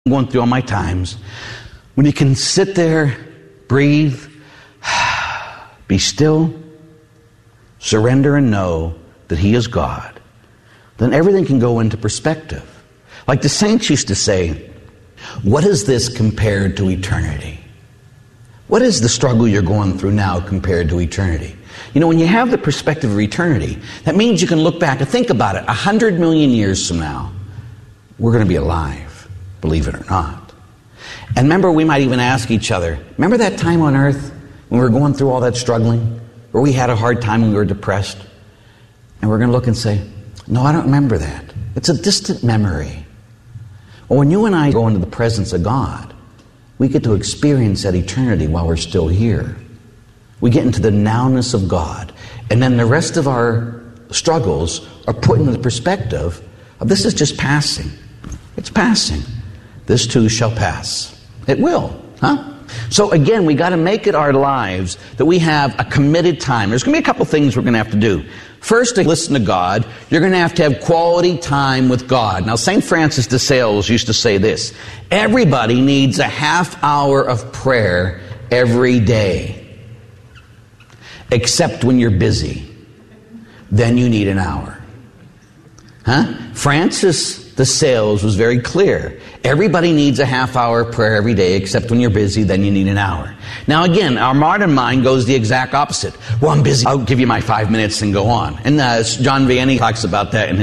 going through all my times, when you can sit there, breathe, be still, surrender and know that He is God, then everything can go into perspective. Like the saints used to say, what is this compared to eternity? What is the struggle you're going through now compared to eternity? You know, when you have the perspective of eternity, that means you can look back and think about it. 100 million years from now, we're going to be alive, believe it or not. And remember, we might even ask each other, remember that time on earth when we were going through all that struggling? Where we had a hard time when we were depressed? And we're going to look and say, no, I don't remember that. It's a distant memory. Well, when you and I go into the presence of God, we get to experience that eternity while we're still here. We get into the nowness of God. And then the rest of our struggles are put into the perspective of this is just passing. It's passing. This too shall pass. It will, huh? So again, we got to make it our lives that we have a committed time. There's going to be a couple things we're going to have to do. First, to listen to God, you're going to have quality time with God. Now, St. Francis de Sales used to say this: everybody needs a half hour of prayer every day, except when you're busy. Then you need an hour. Huh? Francis de Sales was very clear. Everybody needs a half hour of prayer every day, except when you're busy, then you need an hour. Now again, our modern mind goes the exact opposite. Well, I'm busy. I'll give you my 5 minutes and go on. And John Vianney talks about that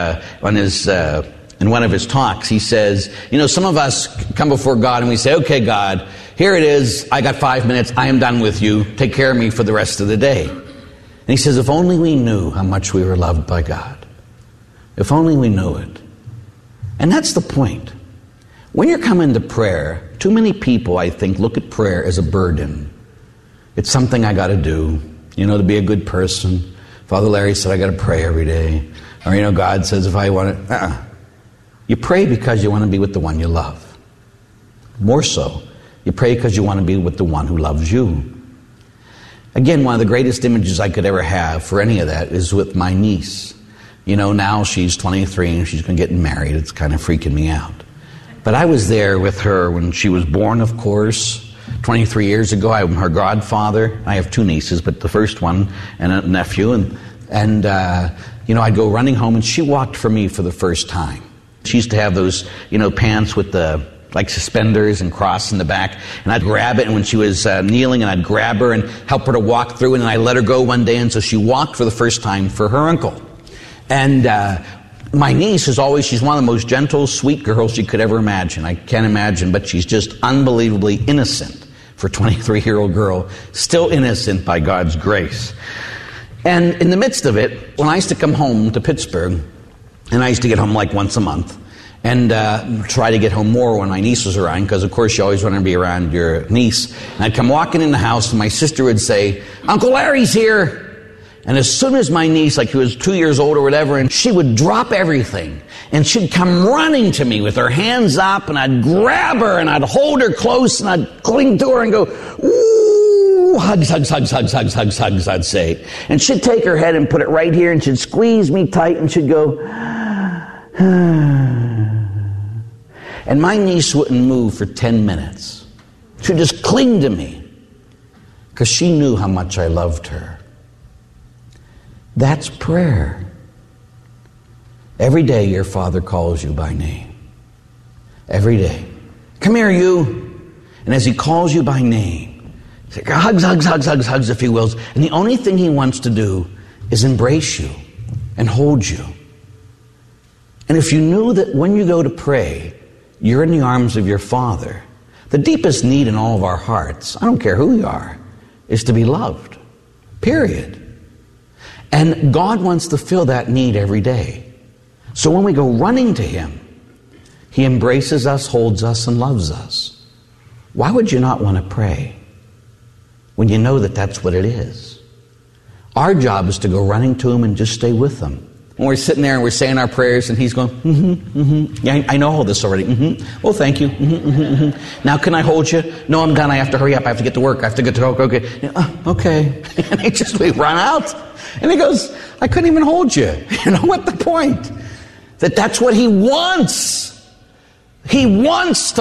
in one of his talks. He says, you know, some of us come before God and we say, okay, God, here it is. I got 5 minutes. I am done with you. Take care of me for the rest of the day. And he says, if only we knew how much we were loved by God. If only we knew it. And that's the point. When you're coming to prayer, too many people, I think, look at prayer as a burden. It's something I got to do, you know, to be a good person. Father Larry said I got to pray every day. Or, you know, God says if I want to... You pray because you want to be with the one you love. More so, you pray because you want to be with the one who loves you. Again, one of the greatest images I could ever have for any of that is with my niece. You know, now she's 23 and she's going to get married. It's kind of freaking me out. But I was there with her when she was born, of course, 23 years ago. I'm her godfather. I have two nieces, but the first one and a nephew. And you know, I'd go running home and she walked for me for the first time. She used to have those, you know, pants with the like suspenders and cross in the back. And I'd grab it, and when she was kneeling, and I'd grab her and help her to walk through. And then I let her go one day, and so she walked for the first time for her uncle. And my niece is always, she's one of the most gentle, sweet girls you could ever imagine. I can't imagine, but she's just unbelievably innocent for a 23-year-old girl. Still innocent by God's grace. And in the midst of it, when I used to come home to Pittsburgh, and I used to get home like once a month, and try to get home more when my niece was around, because of course you always want to be around your niece. And I'd come walking in the house, and my sister would say, Uncle Larry's here. And as soon as my niece, like she was 2 years old or whatever, and she would drop everything, and she'd come running to me with her hands up, and I'd grab her, and I'd hold her close, and I'd cling to her and go, ooh, hugs, hugs, hugs, hugs, hugs, hugs, hugs, I'd say. And she'd take her head and put it right here, and she'd squeeze me tight, and she'd go, and my niece wouldn't move for 10 minutes. She'd just cling to me, because she knew how much I loved her. That's prayer. Every day your Father calls you by name. Every day. Come here, you. And as He calls you by name, hugs, hugs, hugs, hugs, hugs, if He wills. And the only thing He wants to do is embrace you and hold you. And if you knew that when you go to pray, you're in the arms of your Father, the deepest need in all of our hearts, I don't care who you are, is to be loved. Period. And God wants to fill that need every day. So when we go running to Him, He embraces us, holds us, and loves us. Why would you not want to pray when you know that that's what it is? Our job is to go running to Him and just stay with Him. When we're sitting there and we're saying our prayers and He's going, yeah, I know all this already. Well, thank you. Now, can I hold you? No, I'm done. I have to hurry up. I have to get to work. I have to get to work. Okay. Okay. And we run out. And He goes, I couldn't even hold you. You know, what the point? That's what He wants. He wants to